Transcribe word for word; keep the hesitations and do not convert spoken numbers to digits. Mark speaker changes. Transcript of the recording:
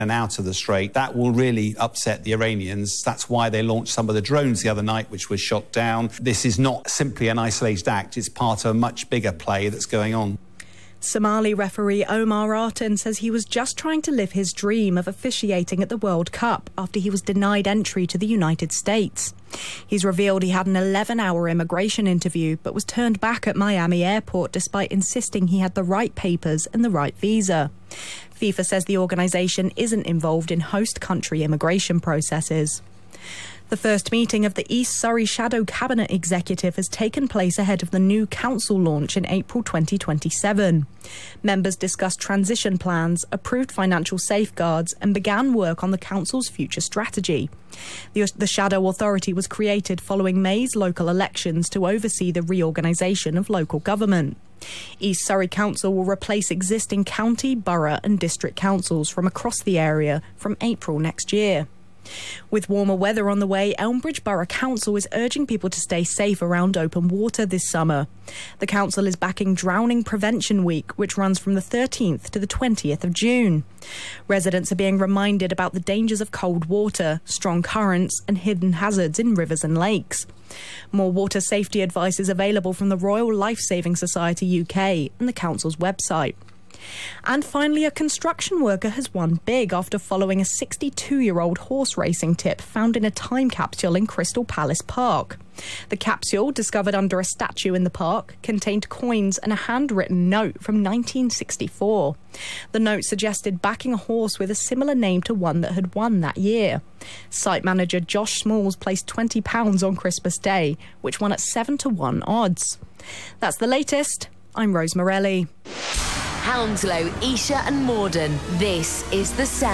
Speaker 1: and out of the Strait. That will really upset the Iranians. That's why they launched some of the drones the other night, which was shot down. This is not simply an isolated act. It's part of a much bigger play that's going on.
Speaker 2: Somali referee Omar Artan says he was just trying to live his dream of officiating at the World Cup after he was denied entry to the United States. He's revealed he had an eleven-hour immigration interview but was turned back at Miami airport despite insisting he had the right papers and the right visa. FIFA says the organisation isn't involved in host country immigration processes. The first meeting of the East Surrey Shadow Cabinet Executive has taken place ahead of the new council launch in April twenty twenty-seven. Members discussed transition plans, approved financial safeguards and began work on the council's future strategy. The, the Shadow Authority was created following May's local elections to oversee the reorganisation of local government. East Surrey Council will replace existing county, borough and district councils from across the area from April next year. With warmer weather on the way, Elmbridge Borough Council is urging people to stay safe around open water this summer. The council is backing Drowning Prevention Week, which runs from the thirteenth to the twentieth of June. Residents are being reminded about the dangers of cold water, strong currents and hidden hazards in rivers and lakes. More water safety advice is available from the Royal Life Saving Society U K and the council's website. And finally, a construction worker has won big after following a sixty-two-year-old horse racing tip found in a time capsule in Crystal Palace Park. The capsule, discovered under a statue in the park, contained coins and a handwritten note from nineteen sixty-four. The note suggested backing a horse with a similar name to one that had won that year. Site manager Josh Smalls placed twenty pounds on Christmas Day, which won at seven to one odds. That's the latest. I'm Rose Morelli.
Speaker 3: Hounslow, Esher and Morden. This is The Sound.